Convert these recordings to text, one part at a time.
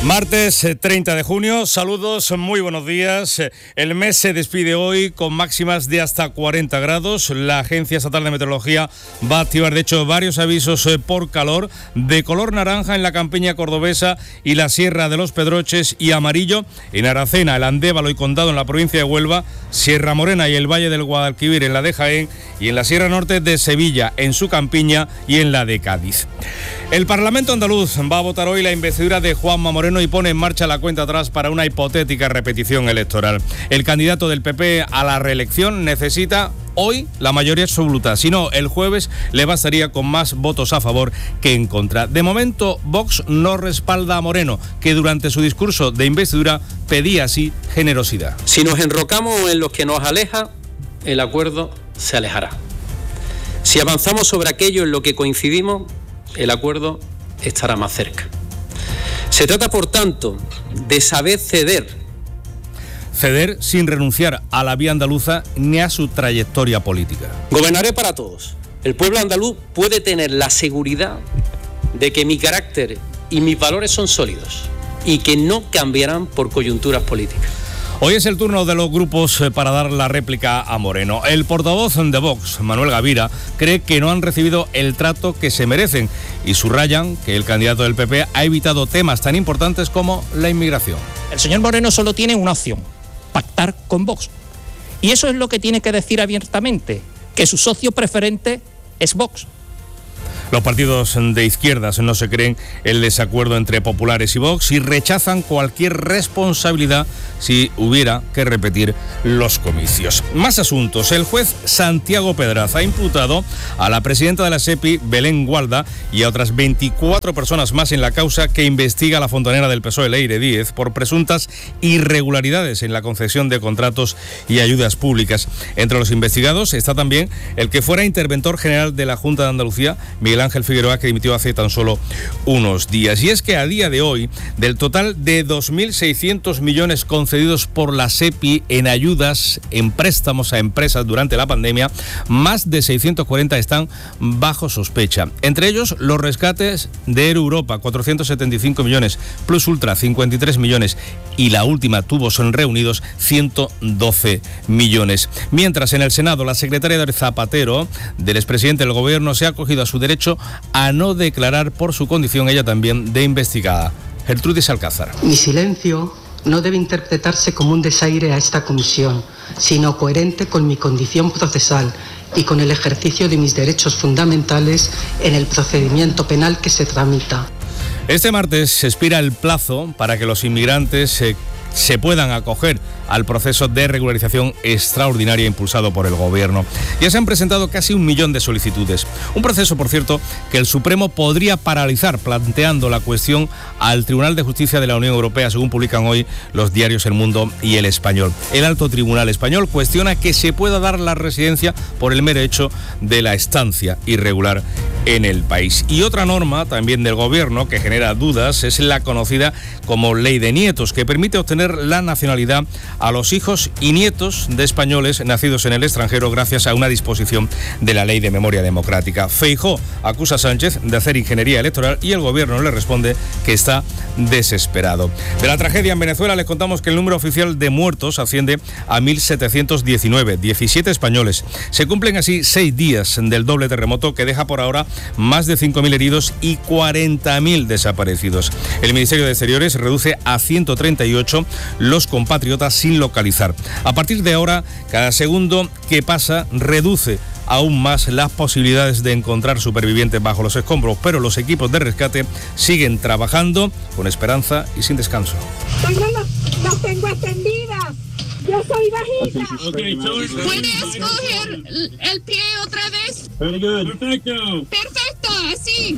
Martes 30 de junio, saludos, muy buenos días. El mes se despide hoy con máximas de hasta 40 grados. La Agencia Estatal de Meteorología va a activar, de hecho, varios avisos por calor de color naranja en la campiña cordobesa y la Sierra de los Pedroches y amarillo en Aracena, el Andévalo y Condado en la provincia de Huelva, Sierra Morena y el Valle del Guadalquivir en la de Jaén y en la Sierra Norte de Sevilla, en su campiña y en la de Cádiz. El Parlamento andaluz va a votar hoy la investidura de Juanma Moreno y pone en marcha la cuenta atrás para una hipotética repetición electoral. El candidato del PP a la reelección necesita hoy la mayoría absoluta, si no, el jueves le bastaría con más votos a favor que en contra. De momento, Vox no respalda a Moreno, que durante su discurso de investidura pedía así generosidad. Si nos enrocamos en lo que nos aleja, el acuerdo se alejará. Si avanzamos sobre aquello en lo que coincidimos, el acuerdo estará más cerca. Se trata, por tanto, de saber ceder. Ceder sin renunciar a la vía andaluza ni a su trayectoria política. Gobernaré para todos. El pueblo andaluz puede tener la seguridad de que mi carácter y mis valores son sólidos y que no cambiarán por coyunturas políticas. Hoy es el turno de los grupos para dar la réplica a Moreno. El portavoz de Vox, Manuel Gavira, cree que no han recibido el trato que se merecen y subrayan que el candidato del PP ha evitado temas tan importantes como la inmigración. El señor Moreno solo tiene una opción: pactar con Vox. Y eso es lo que tiene que decir abiertamente, que su socio preferente es Vox. Los partidos de izquierdas no se creen el desacuerdo entre populares y Vox y rechazan cualquier responsabilidad si hubiera que repetir los comicios. Más asuntos. El juez Santiago Pedraz ha imputado a la presidenta de la SEPI, Belén Gualda, y a otras 24 personas más en la causa que investiga la fontanera del PSOE, Leire Díez, por presuntas irregularidades en la concesión de contratos y ayudas públicas. Entre los investigados está también el que fuera interventor general de la Junta de Andalucía, Miguel Ángel Figueroa, que dimitió hace tan solo unos días. Y es que a día de hoy, del total de 2.600 millones concedidos por la SEPI en ayudas, en préstamos a empresas durante la pandemia, más de 640 están bajo sospecha. Entre ellos, los rescates de Air Europa, 475 millones, Plus Ultra, 53 millones, y la última, Tubos Reunidos, 112 millones. Mientras, en el Senado, la secretaria de Zapatero, del expresidente del Gobierno, se ha acogido a su derecho a no declarar por su condición, ella también, de investigada. Gertrudis Alcázar. Mi silencio no debe interpretarse como un desaire a esta comisión, sino coherente con mi condición procesal y con el ejercicio de mis derechos fundamentales en el procedimiento penal que se tramita. Este martes se expira el plazo para que los inmigrantes se puedan acoger al proceso de regularización extraordinaria impulsado por el Gobierno. Ya se han presentado casi 1 millón de solicitudes. Un proceso, por cierto, que el Supremo podría paralizar, planteando la cuestión al Tribunal de Justicia de la Unión Europea, según publican hoy los diarios El Mundo y El Español. El Alto Tribunal Español cuestiona que se pueda dar la residencia por el mero hecho de la estancia irregular en el país. Y otra norma también del Gobierno que genera dudas es la conocida como Ley de Nietos, que permite obtener la nacionalidad a los hijos y nietos de españoles nacidos en el extranjero gracias a una disposición de la Ley de Memoria Democrática. Feijóo acusa a Sánchez de hacer ingeniería electoral y el Gobierno le responde que está desesperado. De la tragedia en Venezuela les contamos que el número oficial de muertos asciende a 1.719, 17 españoles. Se cumplen así 6 días del doble terremoto que deja por ahora más de 5.000 heridos y 40.000 desaparecidos. El Ministerio de Exteriores reduce a 138 los compatriotas sin localizar. A partir de ahora, cada segundo que pasa reduce aún más las posibilidades de encontrar supervivientes bajo los escombros, pero los equipos de rescate siguen trabajando con esperanza y sin descanso. Las tengo extendidas. Yo soy bajita. ¿Puedes coger el pie otra vez? Perfecto, así.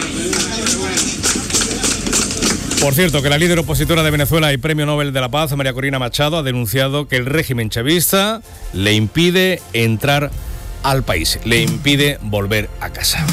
Por cierto, que la líder opositora de Venezuela y Premio Nobel de la Paz, María Corina Machado, ha denunciado que el régimen chavista le impide entrar al país, le impide volver a casa.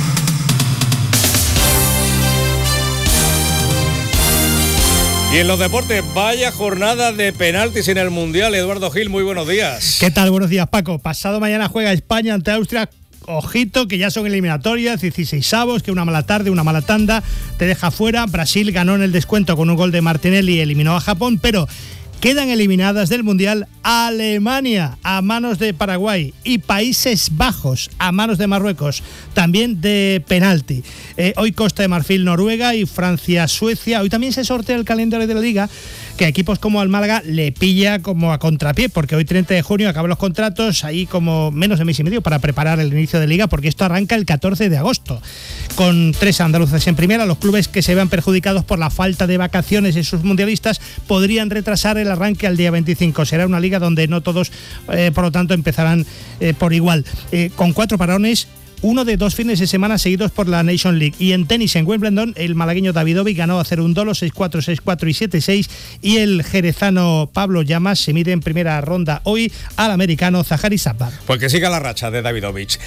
Y en los deportes, vaya jornada de penaltis en el Mundial. Eduardo Gil, muy buenos días. ¿Qué tal? Buenos días, Paco. Pasado mañana juega España ante Austria ojito, que ya son eliminatorias, 16avos, que una mala tarde, una mala tanda te deja fuera. Brasil ganó en el descuento con un gol de Martinelli y eliminó a Japón, pero quedan eliminadas del Mundial Alemania a manos de Paraguay y Países Bajos a manos de Marruecos, también de penalti. Hoy Costa de Marfil, Noruega y Francia, Suecia. Hoy también se sortea el calendario de la Liga, que a equipos como al Málaga le pilla como a contrapié, porque hoy 30 de junio acaban los contratos, ahí como menos de mes y medio para preparar el inicio de Liga, porque esto arranca el 14 de agosto, con 3 andaluces en primera. Los clubes que se vean perjudicados por la falta de vacaciones de sus mundialistas podrían retrasar el arranque al día 25. Será una liga donde no todos, por lo tanto, empezarán por igual. Con 4 parones, uno de 2 fines de semana seguidos por la Nation League. Y en tenis, en Wimbledon, el malagueño Davidovic ganó a Cerundolo 6-4, 6-4 y 7-6. Y el jerezano Pablo Llamas se mide en primera ronda hoy al americano Zahari Sabbar. Pues que siga la racha de Davidovic.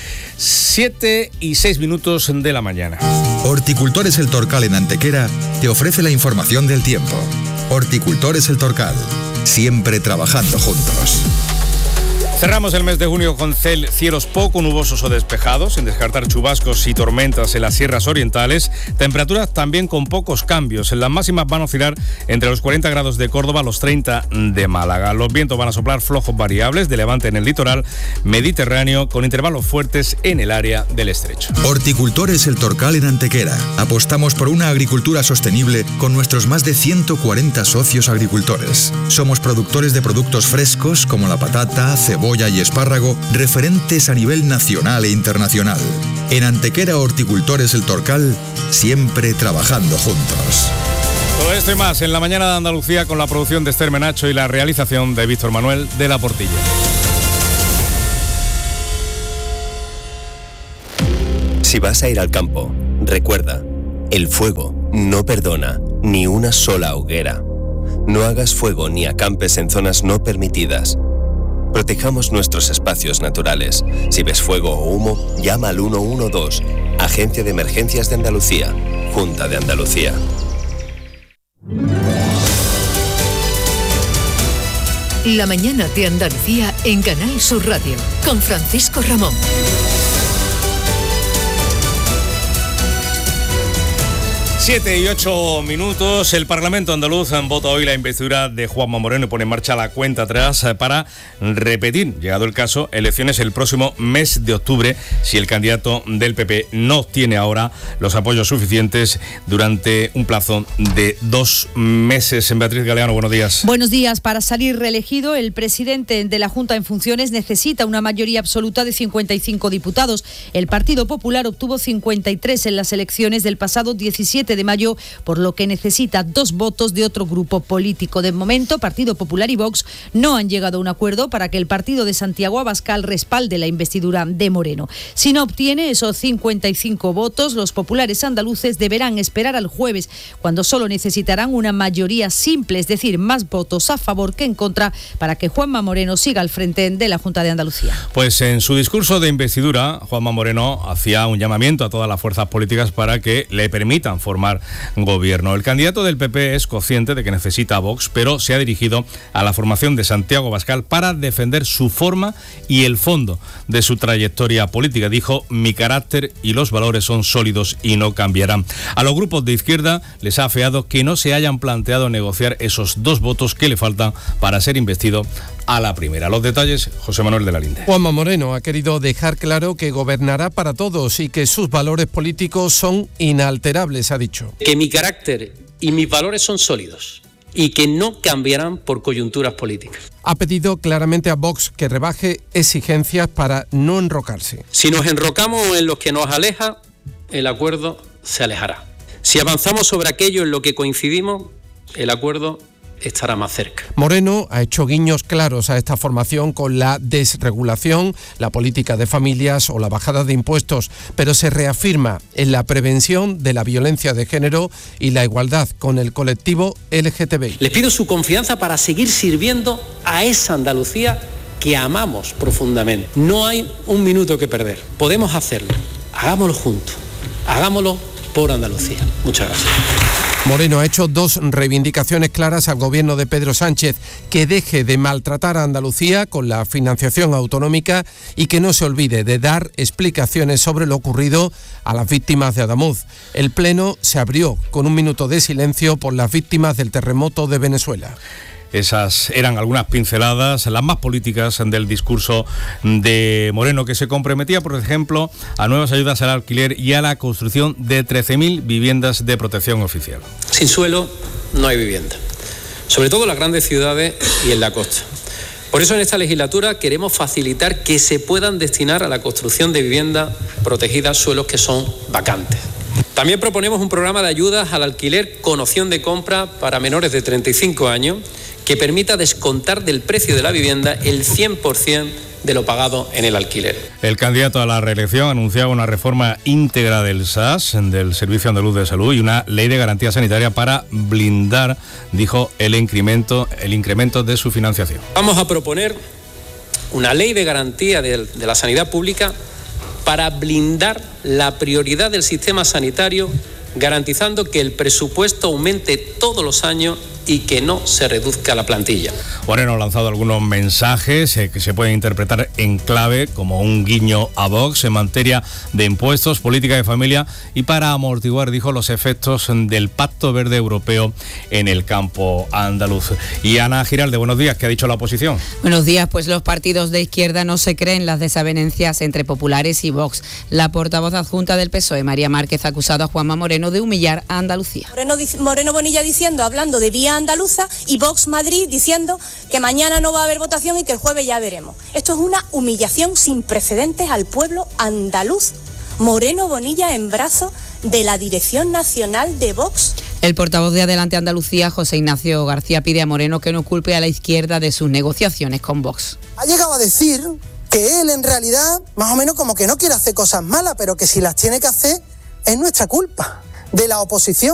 7:06 de la mañana. Horticultores El Torcal en Antequera te ofrece la información del tiempo. Horticultores El Torcal, siempre trabajando juntos. Cerramos el mes de junio con cielos poco nubosos o despejados, sin descartar chubascos y tormentas en las sierras orientales. Temperaturas también con pocos cambios. Las máximas van a oscilar entre los 40 grados de Córdoba a los 30 de Málaga. Los vientos van a soplar flojos variables de levante en el litoral mediterráneo, con intervalos fuertes en el área del estrecho. Horticultores El Torcal en Antequera. Apostamos por una agricultura sostenible con nuestros más de 140 socios agricultores. Somos productores de productos frescos como la patata, cebolla y espárrago, referentes a nivel nacional e internacional. En Antequera, Horticultores El Torcal, siempre trabajando juntos. Todo esto y más en la mañana de Andalucía, con la producción de Esther Menacho y la realización de Víctor Manuel de la Portilla. Si vas a ir al campo, recuerda, el fuego no perdona ni una sola hoguera. No hagas fuego ni acampes en zonas no permitidas. Protejamos nuestros espacios naturales. Si ves fuego o humo, llama al 112, Agencia de Emergencias de Andalucía, Junta de Andalucía. La mañana de Andalucía en Canal Sur Radio, con Francisco Ramón. 7:08. El Parlamento andaluz vota hoy la investidura de Juanma Moreno y pone en marcha la cuenta atrás para repetir, llegado el caso, elecciones el próximo mes de octubre, si el candidato del PP no obtiene ahora los apoyos suficientes durante un plazo de 2 meses. Beatriz Galeano, buenos días. Buenos días. Para salir reelegido, el presidente de la Junta en funciones necesita una mayoría absoluta de 55 diputados. El Partido Popular obtuvo 53 en las elecciones del pasado 17 de mayo, por lo que necesita 2 votos de otro grupo político. De momento, Partido Popular y Vox no han llegado a un acuerdo para que el partido de Santiago Abascal respalde la investidura de Moreno. Si no obtiene esos 55 votos, los populares andaluces deberán esperar al jueves, cuando solo necesitarán una mayoría simple, es decir, más votos a favor que en contra, para que Juanma Moreno siga al frente de la Junta de Andalucía. Pues en su discurso de investidura, Juanma Moreno hacía un llamamiento a todas las fuerzas políticas para que le permitan formar gobierno. El candidato del PP es consciente de que necesita a Vox, pero se ha dirigido a la formación de Santiago Abascal para defender su forma y el fondo de su trayectoria política. Dijo: mi carácter y los valores son sólidos y no cambiarán. A los grupos de izquierda les ha afeado que no se hayan planteado negociar esos 2 votos que le faltan para ser investido a la primera. Los detalles, José Manuel de la Linde. Juanma Moreno ha querido dejar claro que gobernará para todos y que sus valores políticos son inalterables, ha dicho. Que mi carácter y mis valores son sólidos y que no cambiarán por coyunturas políticas. Ha pedido claramente a Vox que rebaje exigencias para no enrocarse. Si nos enrocamos en lo que nos aleja, el acuerdo se alejará. Si avanzamos sobre aquello en lo que coincidimos, el acuerdo estará más cerca. Moreno ha hecho guiños claros a esta formación con la desregulación, la política de familias o la bajada de impuestos, pero se reafirma en la prevención de la violencia de género y la igualdad con el colectivo LGTBI. Les pido su confianza para seguir sirviendo a esa Andalucía que amamos profundamente. No hay un minuto que perder. Podemos hacerlo. Hagámoslo juntos. Hagámoslo por Andalucía. Muchas gracias. Moreno ha hecho dos reivindicaciones claras al gobierno de Pedro Sánchez: que deje de maltratar a Andalucía con la financiación autonómica y que no se olvide de dar explicaciones sobre lo ocurrido a las víctimas de Adamuz. El Pleno se abrió con un minuto de silencio por las víctimas del terremoto de Venezuela. Esas eran algunas pinceladas, las más políticas del discurso de Moreno, que se comprometía, por ejemplo, a nuevas ayudas al alquiler y a la construcción de 13.000 viviendas de protección oficial. Sin suelo no hay vivienda, sobre todo en las grandes ciudades y en la costa. Por eso en esta legislatura queremos facilitar que se puedan destinar a la construcción de viviendas protegidas suelos que son vacantes. También proponemos un programa de ayudas al alquiler con opción de compra para menores de 35 años que permita descontar del precio de la vivienda el 100% de lo pagado en el alquiler. El candidato a la reelección anunciaba una reforma íntegra del SAS, del Servicio Andaluz de Salud, y una ley de garantía sanitaria para blindar, dijo, el incremento de su financiación. Vamos a proponer una ley de garantía de la sanidad pública para blindar la prioridad del sistema sanitario, garantizando que el presupuesto aumente todos los años y que no se reduzca la plantilla. Moreno ha lanzado algunos mensajes que se pueden interpretar en clave como un guiño a Vox en materia de impuestos, política de familia y para amortiguar, dijo, los efectos del Pacto Verde Europeo en el campo andaluz. Y Ana Giralde, buenos días, ¿qué ha dicho la oposición? Buenos días, pues los partidos de izquierda no se creen las desavenencias entre populares y Vox. La portavoz adjunta del PSOE, María Márquez, ha acusado a Juanma Moreno de humillar a Andalucía. Moreno Bonilla hablando de vía andaluza, y Vox Madrid diciendo que mañana no va a haber votación y que el jueves ya veremos. Esto es una humillación sin precedentes al pueblo andaluz. Moreno Bonilla en brazos de la dirección nacional de Vox. El portavoz de Adelante Andalucía, José Ignacio García, pide a Moreno que no culpe a la izquierda de sus negociaciones con Vox. Ha llegado a decir que él en realidad más o menos como que no quiere hacer cosas malas, pero que si las tiene que hacer es nuestra culpa, de la oposición.